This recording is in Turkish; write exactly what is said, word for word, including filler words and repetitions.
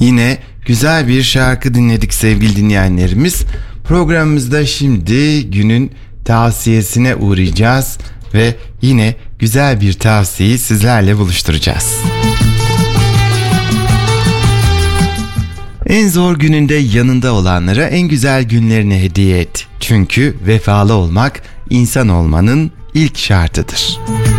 Yine güzel bir şarkı dinledik sevgili dinleyenlerimiz. Programımızda şimdi günün tavsiyesine uğrayacağız ve yine güzel bir tavsiyeyi sizlerle buluşturacağız. En zor gününde yanında olanlara en güzel günlerini hediye et. Çünkü vefalı olmak insan olmanın ilk şartıdır.